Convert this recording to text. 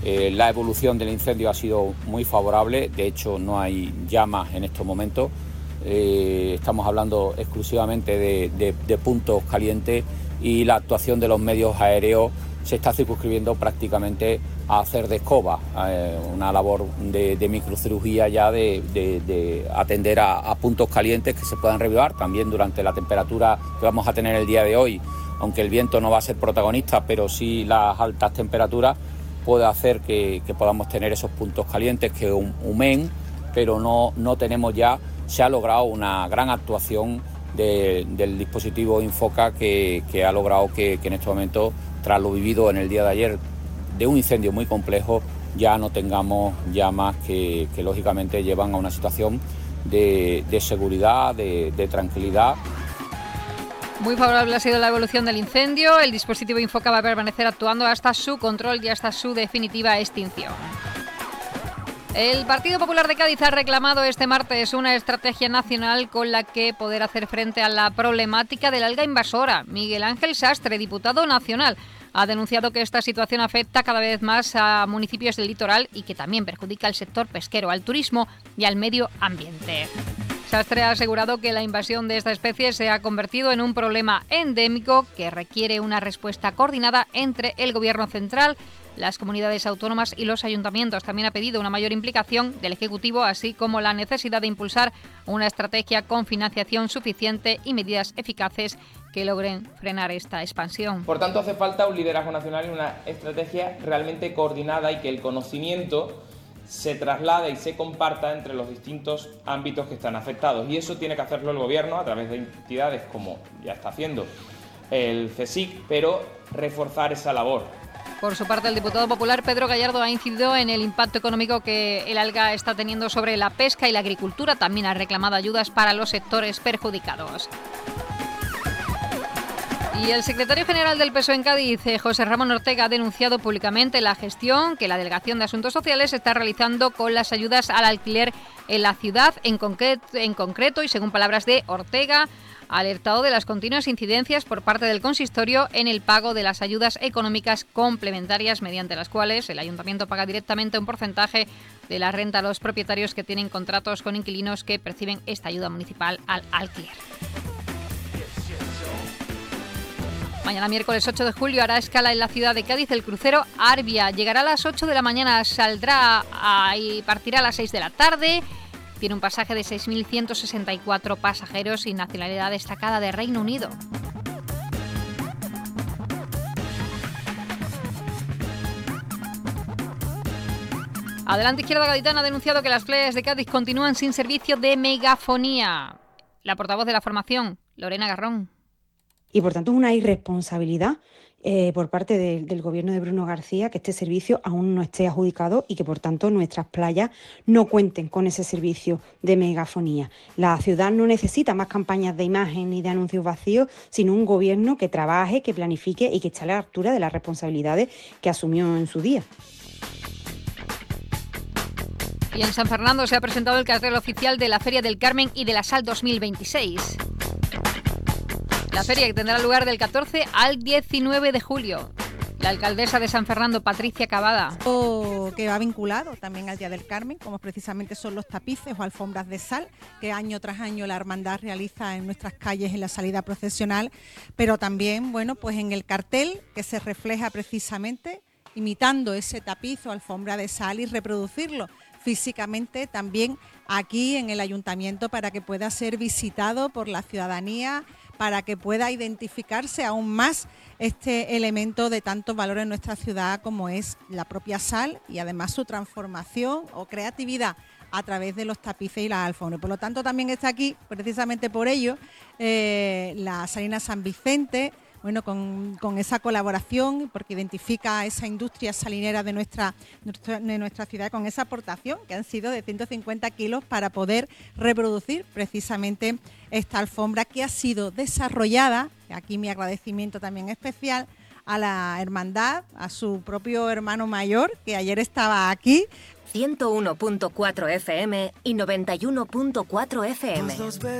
La evolución del incendio ha sido muy favorable, de hecho no hay llamas en estos momentos. Estamos hablando exclusivamente de puntos calientes y la actuación de los medios aéreos se está circunscribiendo prácticamente a hacer de escoba, una labor de microcirugía ya de atender a puntos calientes que se puedan revivar también durante la temperatura que vamos a tener el día de hoy, aunque el viento no va a ser protagonista, pero sí las altas temperaturas puede hacer que podamos tener esos puntos calientes que humeen, pero no tenemos ya. Se ha logrado una gran actuación del dispositivo Infoca que ha logrado que en este momento, tras lo vivido en el día de ayer de un incendio muy complejo, ya no tengamos llamas que lógicamente llevan a una situación de seguridad, de tranquilidad. Muy favorable ha sido la evolución del incendio. El dispositivo Infoca va a permanecer actuando hasta su control y hasta su definitiva extinción. El Partido Popular de Cádiz ha reclamado este martes una estrategia nacional con la que poder hacer frente a la problemática del alga invasora. Miguel Ángel Sastre, diputado nacional, ha denunciado que esta situación afecta cada vez más a municipios del litoral y que también perjudica al sector pesquero, al turismo y al medio ambiente. Sastre ha asegurado que la invasión de esta especie se ha convertido en un problema endémico que requiere una respuesta coordinada entre el Gobierno central, las comunidades autónomas y los ayuntamientos. También ha pedido una mayor implicación del Ejecutivo, así como la necesidad de impulsar una estrategia con financiación suficiente y medidas eficaces que logren frenar esta expansión. Por tanto, hace falta un liderazgo nacional y una estrategia realmente coordinada y que el conocimiento se traslade y se comparta entre los distintos ámbitos que están afectados. Y eso tiene que hacerlo el Gobierno a través de entidades como ya está haciendo el CSIC, pero reforzar esa labor. Por su parte, el diputado popular Pedro Gallardo ha incidido en el impacto económico que el alga está teniendo sobre la pesca y la agricultura. También ha reclamado ayudas para los sectores perjudicados. Y el secretario general del PSOE en Cádiz, José Ramón Ortega, ha denunciado públicamente la gestión que la Delegación de Asuntos Sociales está realizando con las ayudas al alquiler en la ciudad. En concreto, y según palabras de Ortega, ha alertado de las continuas incidencias por parte del consistorio en el pago de las ayudas económicas complementarias, mediante las cuales el ayuntamiento paga directamente un porcentaje de la renta a los propietarios que tienen contratos con inquilinos que perciben esta ayuda municipal al alquiler. Mañana miércoles 8 de julio hará escala en la ciudad de Cádiz el crucero Arbia. Llegará a las 8 de la mañana, saldrá y partirá a las 6 de la tarde. Tiene un pasaje de 6.164 pasajeros y nacionalidad destacada de Reino Unido. Adelante Izquierda Gaditana ha denunciado que las playas de Cádiz continúan sin servicio de megafonía. La portavoz de la formación, Lorena Garrón. Y por tanto es una irresponsabilidad por parte del gobierno de Bruno García que este servicio aún no esté adjudicado y que por tanto nuestras playas no cuenten con ese servicio de megafonía. La ciudad no necesita más campañas de imagen ni de anuncios vacíos, sino un gobierno que trabaje, que planifique y que esté a la altura de las responsabilidades que asumió en su día. Y en San Fernando se ha presentado el cartel oficial de la Feria del Carmen y de la Sal 2026. La feria que tendrá lugar del 14 al 19 de julio. La alcaldesa de San Fernando, Patricia Cavada. Que va vinculado también al Día del Carmen, como precisamente son los tapices o alfombras de sal, que año tras año la hermandad realiza en nuestras calles en la salida procesional, pero también, bueno, pues en el cartel que se refleja precisamente imitando ese tapiz o alfombra de sal y reproducirlo físicamente también aquí en el ayuntamiento para que pueda ser visitado por la ciudadanía, para que pueda identificarse aún más este elemento de tanto valor en nuestra ciudad como es la propia sal y además su transformación o creatividad a través de los tapices y las alfombras. Por lo tanto, también está aquí, precisamente por ello, la Salina San Vicente, bueno, con esa colaboración, porque identifica esa industria salinera de nuestra ciudad, con esa aportación que han sido de 150 kilos para poder reproducir precisamente esta alfombra que ha sido desarrollada, aquí mi agradecimiento también especial, a la hermandad, a su propio hermano mayor, que ayer estaba aquí. 101.4 FM y 91.4 FM.